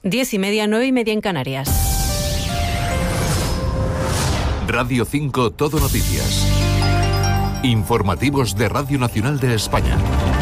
10:30, 9:30 en Canarias. Radio 5 Todo Noticias. Informativos de Radio Nacional de España.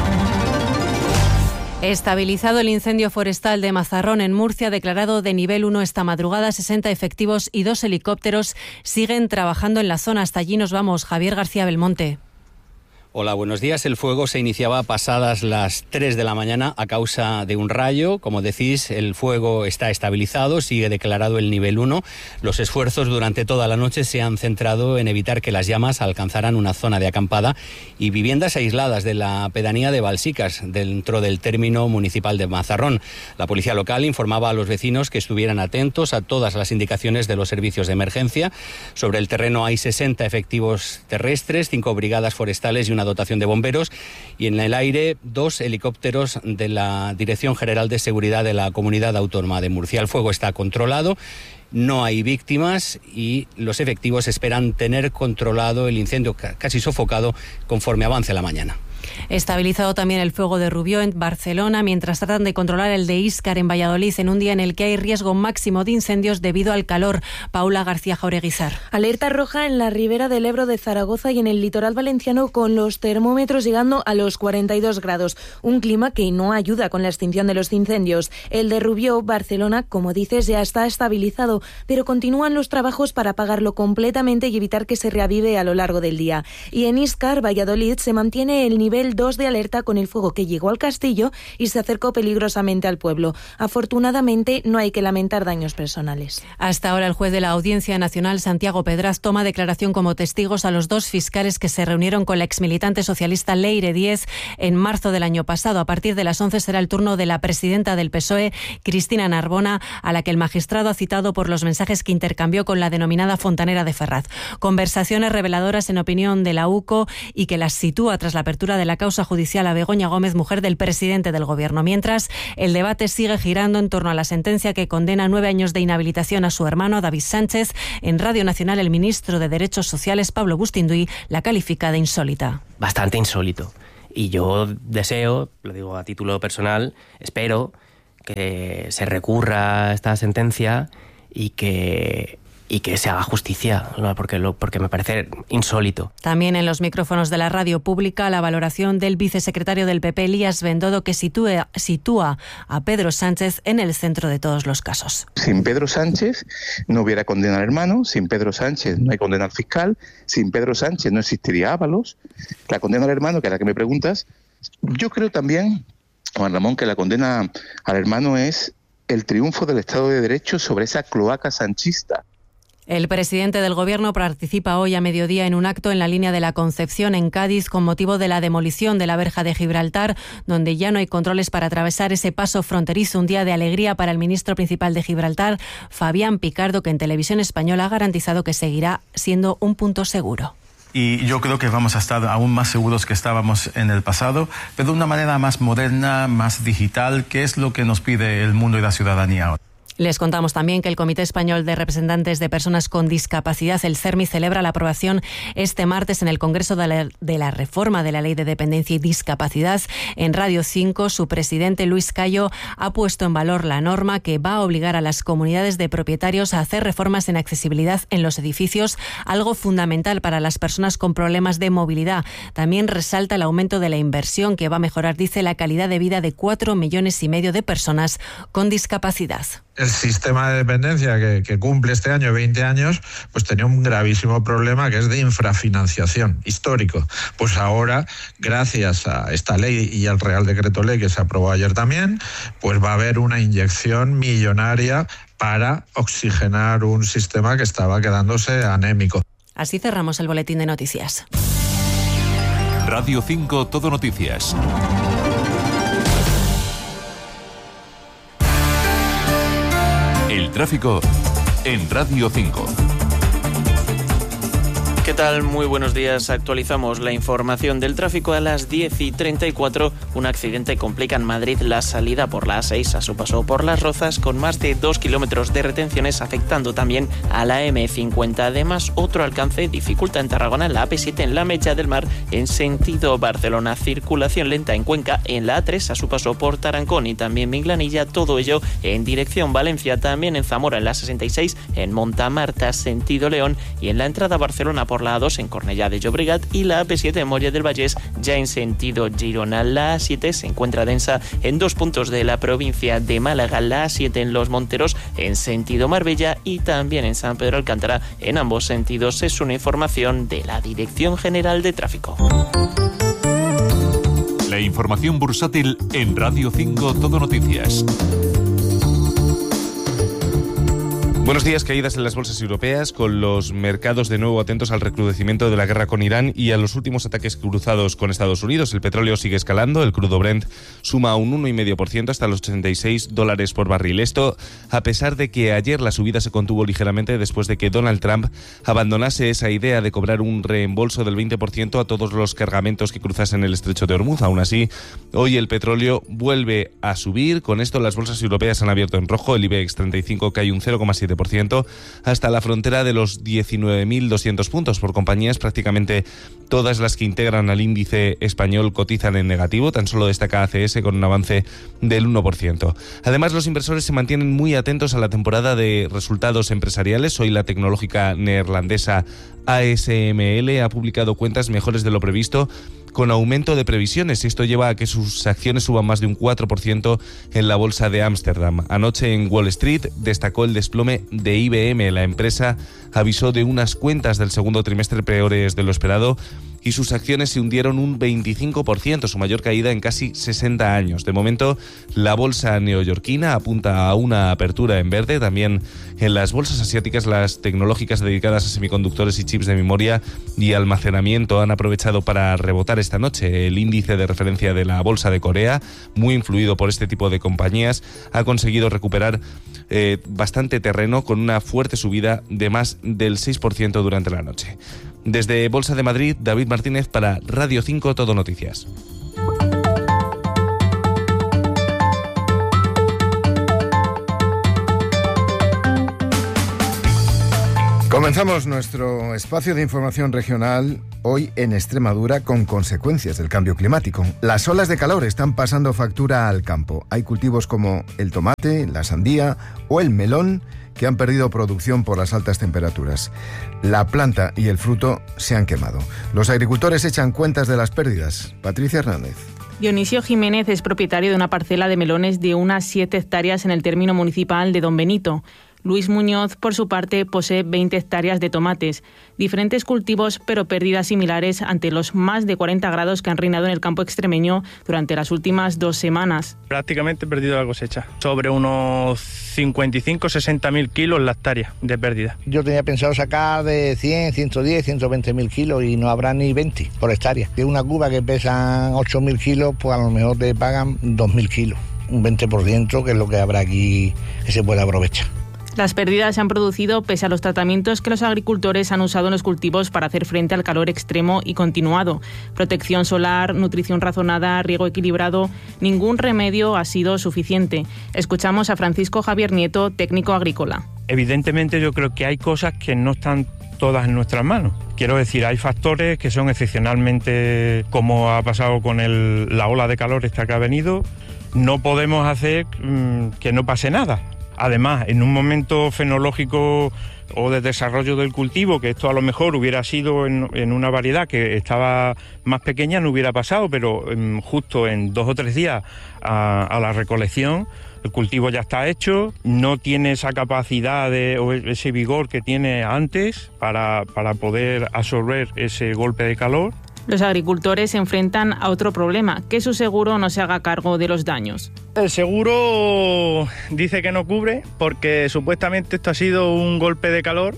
Estabilizado el incendio forestal de Mazarrón en Murcia, declarado de nivel 1 esta madrugada, 60 efectivos y 2 helicópteros siguen trabajando en la zona. Hasta allí nos vamos. Javier García Belmonte. Hola, buenos días. El fuego se iniciaba pasadas las 3 de la mañana a causa de un rayo. Como decís, el fuego está estabilizado, sigue declarado el nivel 1. Los esfuerzos durante toda la noche se han centrado en evitar que las llamas alcanzaran una zona de acampada y viviendas aisladas de la pedanía de Balsicas, dentro del término municipal de Mazarrón. La policía local informaba a los vecinos que estuvieran atentos a todas las indicaciones de los servicios de emergencia. Sobre el terreno hay 60 efectivos terrestres, 5 brigadas forestales y una dotación de bomberos, y en el aire 2 helicópteros de la Dirección General de Seguridad de la Comunidad Autónoma de Murcia. El fuego está controlado, no hay víctimas y los efectivos esperan tener controlado el incendio casi sofocado conforme avance la mañana. Estabilizado también el fuego de Rubió en Barcelona, mientras tratan de controlar el de Íscar en Valladolid, en un día en el que hay riesgo máximo de incendios debido al calor. Paula García Jaureguizar. Alerta roja en la ribera del Ebro de Zaragoza y en el litoral valenciano, con los termómetros llegando a los 42 grados. Un clima que no ayuda con la extinción de los incendios. El de Rubió, Barcelona, como dices, ya está estabilizado, pero continúan los trabajos para apagarlo completamente y evitar que se reavive a lo largo del día. Y en Íscar, Valladolid, se mantiene el nivel 2 de alerta con el fuego que llegó al castillo y se acercó peligrosamente al pueblo. Afortunadamente no hay que lamentar daños personales. Hasta ahora el juez de la Audiencia Nacional, Santiago Pedraz, toma declaración como testigos a los 2 fiscales que se reunieron con la exmilitante socialista Leire Díez en marzo del año pasado. A partir de las 11 será el turno de la presidenta del PSOE, Cristina Narbona, a la que el magistrado ha citado por los mensajes que intercambió con la denominada fontanera de Ferraz. Conversaciones reveladoras en opinión de la UCO y que las sitúa tras la apertura de la causa judicial a Begoña Gómez, mujer del presidente del Gobierno. Mientras, el debate sigue girando en torno a la sentencia que condena 9 años de inhabilitación a su hermano, David Sánchez. En Radio Nacional, el ministro de Derechos Sociales, Pablo Bustinduy, la califica de insólita. Bastante insólito. Y yo deseo, lo digo a título personal, espero que se recurra a esta sentencia y que se haga justicia, ¿no? porque me parece insólito. También en los micrófonos de la radio pública, la valoración del vicesecretario del PP, Elías Bendodo, que sitúa a Pedro Sánchez en el centro de todos los casos. Sin Pedro Sánchez no hubiera condena al hermano, sin Pedro Sánchez no hay condena al fiscal, sin Pedro Sánchez no existiría Ábalos. La condena al hermano, que es la que me preguntas, yo creo también, Juan Ramón, que la condena al hermano es el triunfo del Estado de Derecho sobre esa cloaca sanchista. El presidente del Gobierno participa hoy a mediodía en un acto en la línea de la Concepción, en Cádiz, con motivo de la demolición de la verja de Gibraltar, donde ya no hay controles para atravesar ese paso fronterizo. Un día de alegría para el ministro principal de Gibraltar, Fabián Picardo, que en Televisión Española ha garantizado que seguirá siendo un punto seguro. Y yo creo que vamos a estar aún más seguros que estábamos en el pasado, pero de una manera más moderna, más digital, que es lo que nos pide el mundo y la ciudadanía ahora. Les contamos también que el Comité Español de Representantes de Personas con Discapacidad, el CERMI, celebra la aprobación este martes en el Congreso de la reforma de la Ley de Dependencia y Discapacidad. En Radio 5, su presidente, Luis Cayo, ha puesto en valor la norma que va a obligar a las comunidades de propietarios a hacer reformas en accesibilidad en los edificios, algo fundamental para las personas con problemas de movilidad. También resalta el aumento de la inversión que va a mejorar, dice, la calidad de vida de 4,5 millones de personas con discapacidad. El sistema de dependencia que cumple este año 20 años, pues tenía un gravísimo problema que es de infrafinanciación histórico. Pues ahora, gracias a esta ley y al Real Decreto Ley que se aprobó ayer también, pues va a haber una inyección millonaria para oxigenar un sistema que estaba quedándose anémico. Así cerramos el boletín de noticias. Radio 5 Todo Noticias. El tráfico en Radio 5. ¿Qué tal? Muy buenos días. Actualizamos la información del tráfico a las 10:34 Un accidente complica en Madrid la salida por la A6 a su paso por Las Rozas, con más de 2 kilómetros de retenciones, afectando también a la M50. Además, otro alcance dificulta en Tarragona la AP7 en la Mecha del Mar en sentido Barcelona. Circulación lenta en Cuenca en la A3 a su paso por Tarancón y también Minglanilla, todo ello en dirección Valencia. También en Zamora en la 66, en Montamarta sentido León, y en la entrada a Barcelona por la A2 en Cornellá de Llobregat, y la AP7 en Moria del Vallès ya en sentido Girona. La A7 se encuentra densa en 2 puntos de la provincia de Málaga, la A7 en Los Monteros en sentido Marbella y también en San Pedro Alcántara en ambos sentidos. Es una información de la Dirección General de Tráfico. La información bursátil en Radio 5 Todo Noticias. Buenos días. Caídas en las bolsas europeas, con los mercados de nuevo atentos al recrudecimiento de la guerra con Irán y a los últimos ataques cruzados con Estados Unidos. El petróleo sigue escalando, el crudo Brent suma un 1,5% hasta los $86 por barril. Esto a pesar de que ayer la subida se contuvo ligeramente después de que Donald Trump abandonase esa idea de cobrar un reembolso del 20% a todos los cargamentos que cruzasen el estrecho de Hormuz. Aún así, hoy el petróleo vuelve a subir. Con esto las bolsas europeas han abierto en rojo. El IBEX 35 cae un 0,7% hasta la frontera de los 19.200 puntos. Por compañías, prácticamente todas las que integran al índice español cotizan en negativo. Tan solo destaca ACS con un avance del 1%. Además, los inversores se mantienen muy atentos a la temporada de resultados empresariales. Hoy la tecnológica neerlandesa ASML ha publicado cuentas mejores de lo previsto, con aumento de previsiones. Esto lleva a que sus acciones suban más de un 4% en la bolsa de Ámsterdam. Anoche en Wall Street destacó el desplome de IBM. La empresa avisó de unas cuentas del segundo trimestre peores de lo esperado y sus acciones se hundieron un 25%, su mayor caída en casi 60 años. De momento, la bolsa neoyorquina apunta a una apertura en verde. También en las bolsas asiáticas, las tecnológicas dedicadas a semiconductores y chips de memoria y almacenamiento han aprovechado para rebotar esta noche. El índice de referencia de la bolsa de Corea, muy influido por este tipo de compañías, ha conseguido recuperar bastante terreno con una fuerte subida de más del 6% durante la noche. Desde Bolsa de Madrid, David Martínez para Radio 5 Todo Noticias. Comenzamos nuestro espacio de información regional hoy en Extremadura con consecuencias del cambio climático. Las olas de calor están pasando factura al campo. Hay cultivos como el tomate, la sandía o el melón que han perdido producción por las altas temperaturas. La planta y el fruto se han quemado. Los agricultores echan cuentas de las pérdidas. Patricia Hernández. Dionisio Jiménez es propietario de una parcela de melones de unas 7 hectáreas en el término municipal de Don Benito. Luis Muñoz, por su parte, posee 20 hectáreas de tomates. Diferentes cultivos, pero pérdidas similares ante los más de 40 grados que han reinado en el campo extremeño durante las últimas 2 semanas. Prácticamente he perdido la cosecha. Sobre unos 55-60.000 kilos la hectárea de pérdida. Yo tenía pensado sacar de 100, 110, 120.000 kilos y no habrá ni 20 por hectárea. De una cuba que pesa 8.000 kilos, pues a lo mejor te pagan 2.000 kilos. Un 20%, que es lo que habrá aquí que se pueda aprovechar. Las pérdidas se han producido pese a los tratamientos que los agricultores han usado en los cultivos para hacer frente al calor extremo y continuado. Protección solar, nutrición razonada, riego equilibrado. Ningún remedio ha sido suficiente. Escuchamos a Francisco Javier Nieto, técnico agrícola. Evidentemente yo creo que hay cosas que no están todas en nuestras manos. Quiero decir, hay factores que son excepcionalmente, como ha pasado con la ola de calor esta que ha venido. No podemos hacer que no pase nada. Además, en un momento fenológico o de desarrollo del cultivo, que esto a lo mejor hubiera sido en una variedad que estaba más pequeña, no hubiera pasado, pero justo en 2 o 3 días a la recolección, el cultivo ya está hecho, no tiene esa capacidad o ese vigor que tiene antes para poder absorber ese golpe de calor. Los agricultores se enfrentan a otro problema, que su seguro no se haga cargo de los daños. El seguro dice que no cubre porque supuestamente esto ha sido un golpe de calor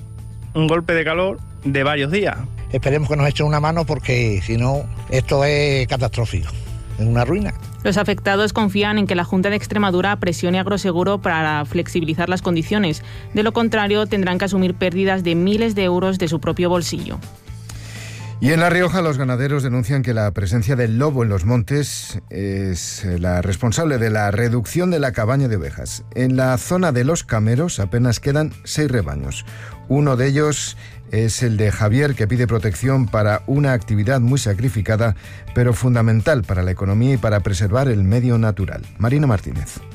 de varios días. Esperemos que nos echen una mano porque si no, esto es catastrófico, es una ruina. Los afectados confían en que la Junta de Extremadura presione a Agroseguro para flexibilizar las condiciones. De lo contrario, tendrán que asumir pérdidas de miles de euros de su propio bolsillo. Y en La Rioja los ganaderos denuncian que la presencia del lobo en los montes es la responsable de la reducción de la cabaña de ovejas. En la zona de Los Cameros apenas quedan 6 rebaños. Uno de ellos es el de Javier, que pide protección para una actividad muy sacrificada, pero fundamental para la economía y para preservar el medio natural. Marina Martínez.